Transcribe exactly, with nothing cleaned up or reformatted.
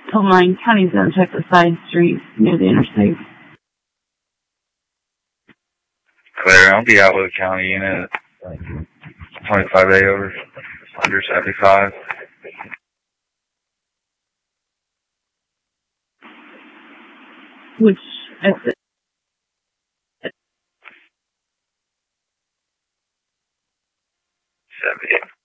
Toline County's gonna check the side streets near the interstate. Claire, I'll be Outlook County unit, like twenty-five A over, under seventy-five. Which exit? seventy.